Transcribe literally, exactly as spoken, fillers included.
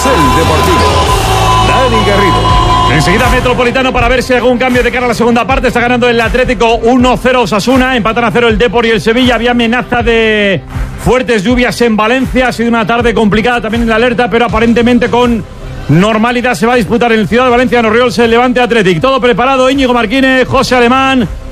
Carrusel Deportivo. Dani Garrido. Enseguida Metropolitano para ver si hay algún cambio de cara a la segunda parte. Está ganando el Atlético uno cero Osasuna, empatan a cero el Depor y el Sevilla. Había amenaza de fuertes lluvias en Valencia. Ha sido una tarde complicada también en la alerta, pero aparentemente con normalidad se va a disputar en el Ciudad de Valencia, Norriols, el Levante Athletic. Todo preparado, Íñigo Marquínez, José Alemán,